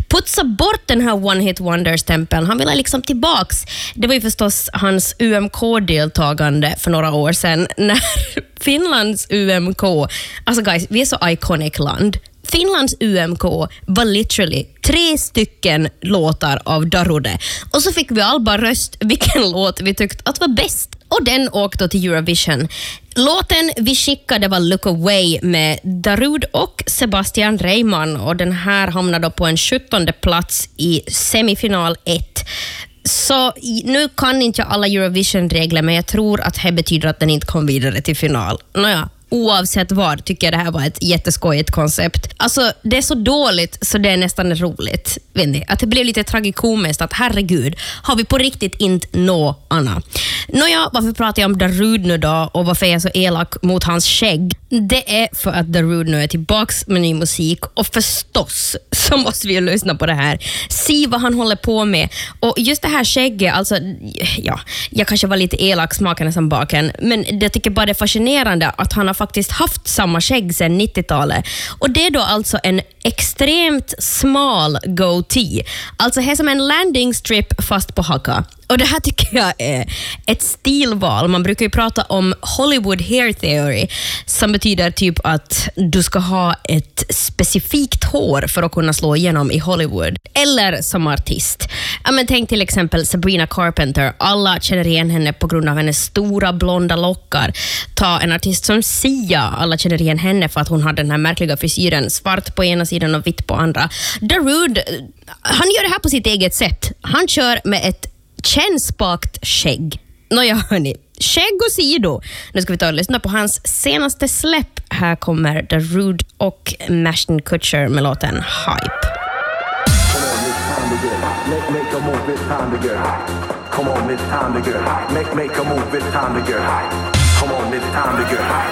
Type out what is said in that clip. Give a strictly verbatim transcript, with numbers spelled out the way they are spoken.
putsa bort den här one-hit wonder-stämpeln. Han ville liksom tillbaks. Det var ju förstås hans U M K-deltagande för några år sedan när Finlands U M K, alltså guys, vi är så iconic land. Finlands U M K var literally tre stycken låtar av Darude. Och så fick vi all bara röst vilken låt vi tyckte att var bäst. Och den åkte till Eurovision. Låten vi skickade var Look Away med Darude och Sebastian Reimann. Och den här hamnade då på en sjuttonde plats i semifinal ett. Så nu kan inte jag alla Eurovision-regler, men jag tror att det betyder att den inte kom vidare till final. Nåja. Oavsett vad tycker jag det här var ett jätteskojigt koncept. Alltså det är så dåligt så det är nästan roligt. Vet ni? Att det blev lite tragikomiskt att herregud, har vi på riktigt inte nå Anna. Nåja, varför pratar jag om Darude nu då och varför är jag så elak mot hans skägg? Det är för att Darude nu är tillbaks med ny musik och förstås så måste vi ju lyssna på det här. Se vad han håller på med. Och just det här skägget, alltså ja, jag kanske var lite elak smakande som baken, men jag tycker bara det är fascinerande att han har faktiskt haft samma skägg sedan nittiotalet. Och det är då alltså en extremt smal goatee. Alltså här som en landing strip fast på haka. Och det här tycker jag är ett stilval. Man brukar ju prata om Hollywood hair theory som betyder typ att du ska ha ett specifikt hår för att kunna slå igenom i Hollywood. Eller som artist. Ja, men tänk till exempel Sabrina Carpenter. Alla känner igen henne på grund av hennes stora blonda lockar. Ta en artist som Sia. Alla känner igen henne för att hon har den här märkliga frisyren. Svart på ena sidan och vitt på andra. Darude, han gör det här på sitt eget sätt. Han kör med ett kännspakt skägg. Nåja hörni, skägg och sido. Nu ska vi ta och lyssna på hans senaste släpp. Här kommer Darude och Ashton Kutcher med låten Hype. Come on, it's time to get high. Make, make a move, it's time to get high. Come on, it's time to get high.